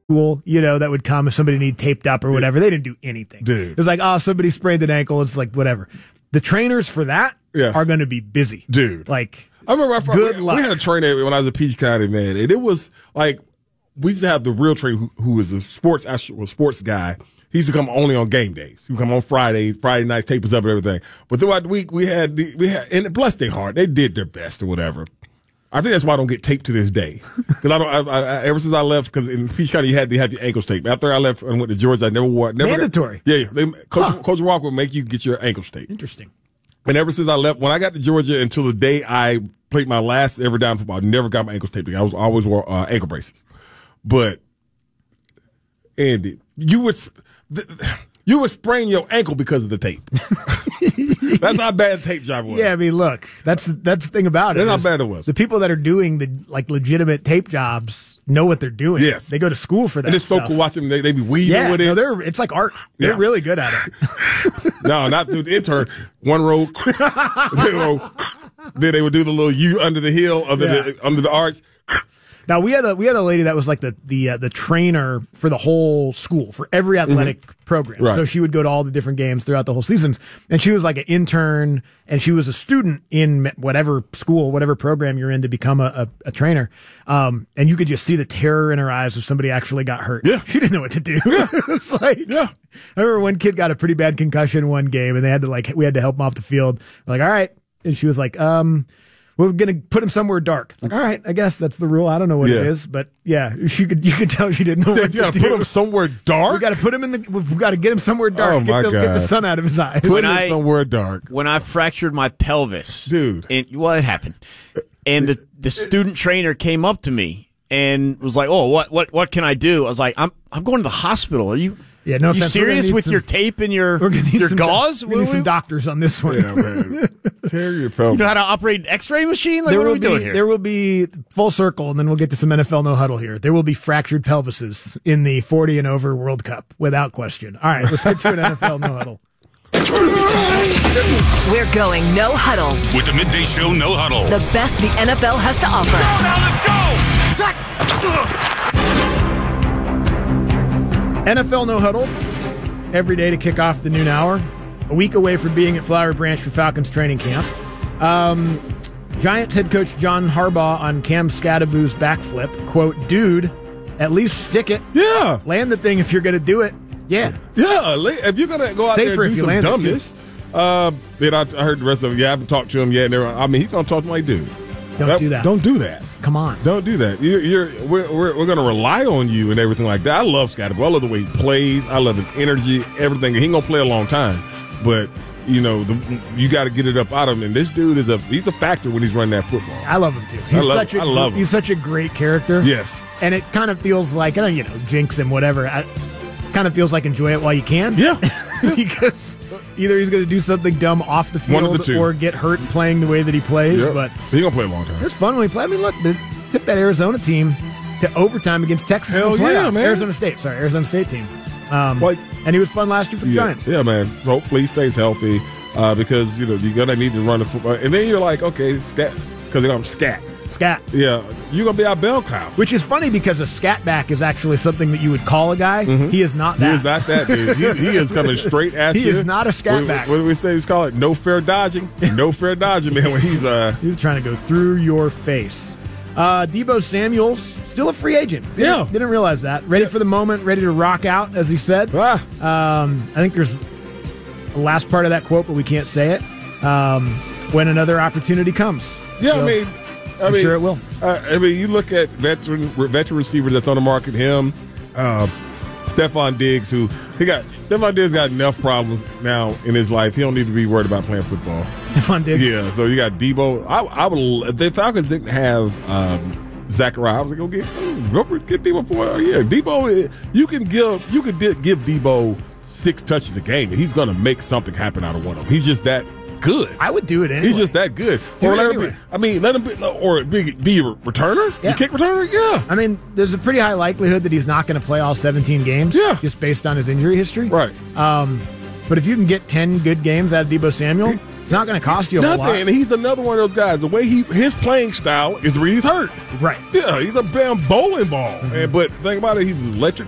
school, that would come if somebody needed taped up or whatever. They didn't do anything. Dude. It was like, oh, somebody sprained an ankle. It's like, whatever. The trainers for that are going to be busy. Dude. Like, I remember good luck. We had a trainer when I was at Peach County, man, and it was like, we used to have the real trainer who was a sports guy. He used to come only on game days. He would come on Friday nights, tape us up and everything. But throughout the week, we had, and bless their heart, they did their best or whatever. I think that's why I don't get taped to this day. Because ever since I left, because in Peach County you had to have your ankles taped. After I left and went to Georgia, I never wore it. Mandatory. Coach Walker would make you get your ankles taped. Interesting. And ever since I left, when I got to Georgia until the day I played my last ever down football, I never got my ankles taped. I always wore ankle braces. But Andy, you would sprain your ankle because of the tape. That's how bad the tape job was. Yeah, I mean, look, that's the thing about it. That's how bad it was. The people that are doing the legitimate tape jobs know what they're doing. Yes, they go to school for that. And it's so cool watching them. They be weaving with it. No, it's like art. They're really good at it. No, not through the intern. One row, then they would do the little U under the heel under the arch. Now we had a lady that was like the trainer for the whole school for every athletic program. Right. So she would go to all the different games throughout the whole seasons, and she was like an intern, and she was a student in whatever school, whatever program you're in to become a trainer. And you could just see the terror in her eyes if somebody actually got hurt. Yeah, she didn't know what to do. Yeah. It was like, I remember one kid got a pretty bad concussion one game, and we had to help him off the field. We're like, all right, and she was like, we're going to put him somewhere dark. Like, all right, I guess that's the rule. I don't know what it is, but yeah, you could tell she didn't know what to do. You got to put him somewhere dark? We got to put him we got to get him somewhere dark. Oh, my God. Get the sun out of his eyes. Put him somewhere dark. When I fractured my pelvis. Dude. It happened. And the student trainer came up to me and was like, oh, what can I do? I was like, I'm going to the hospital. Are you... Yeah, no you offense. serious with your tape and your gauze? We need some doctors on this one. Yeah, man. Tear your pelvis. You know how to operate an X-ray machine? Like, what are we doing here? There will be full circle, and then we'll get to some NFL no huddle here. There will be fractured pelvises in the 40 and over World Cup, without question. All right, let's get to an NFL no huddle. We're going no huddle with the Midday Show No Huddle. The best the NFL has to offer. Let's go! Zach! NFL No Huddle, every day to kick off the noon hour. A week away from being at Flower Branch for Falcons training camp. Giants head coach John Harbaugh on Cam Scadaboo's backflip. Quote, dude, at least stick it. Yeah. Land the thing if you're going to do it. Yeah. Yeah. If you're going to go out there and do some dumbness. Then I heard the rest of it. Yeah, I haven't talked to him yet. He's going to talk to my dude. Don't do that. Don't do that. Come on. Don't do that. We're going to rely on you and everything like that. I love Scotty. I love the way he plays. I love his energy, everything. He ain't going to play a long time. But, you got to get it up out of him. And this dude he's a factor when he's running that football. I love him, too. I love him. He's such a great character. Yes. And it kind of feels like, jinx him, whatever. Kind of feels like enjoy it while you can. Yeah. Because either he's going to do something dumb off the field or get hurt playing the way that he plays. Yep. But he's going to play a long time. It's fun when he plays. I mean, look, they took that Arizona team to overtime against Texas. Hell yeah, man. Arizona State team. And he was fun last year for the Giants. Yeah, man. So hopefully he stays healthy because, you're going to need to run the football. And then you're like, okay, scat, because I'm scat. Scat. Yeah, you're going to be our bell cow. Which is funny because a scat back is actually something that you would call a guy. Mm-hmm. He is not that. He is not that, dude. He is coming straight at you. He is not a scat back. What do we say? He's call it no fair dodging. No fair dodging, man, when he's trying to go through your face. Deebo Samuel's still a free agent. Didn't realize that. Ready for the moment, ready to rock out, as he said. I think there's a last part of that quote, but we can't say it. When another opportunity comes. Yeah, so, I'm sure it will. You look at veteran receivers that's on the market. Him, Stephon Diggs, Stephon Diggs got enough problems now in his life. He don't need to be worried about playing football. Stephon Diggs. Yeah. So you got Deebo. If the Falcons didn't have Zachariah, I was like, go get Deebo for a year. Deebo, you could give Deebo 6 touches a game, and he's going to make something happen out of one of them. He's just that good. I would do it anyway. He's just that good. Let him be a returner? Yeah. A kick returner? Yeah. I mean, there's a pretty high likelihood that he's not going to play all 17 games. Yeah. Just based on his injury history. Right. But if you can get 10 good games out of Deebo Samuel, It's not going to cost you a lot. Nothing. And he's another one of those guys. The way his playing style is where he's hurt. Right. Yeah, he's a damn bowling ball. But think about it, he's electric.